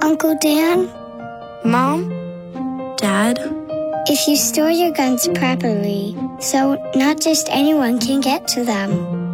Uncle Dan? Mom? Dad? If you store your guns properly, so not just anyone can get to them.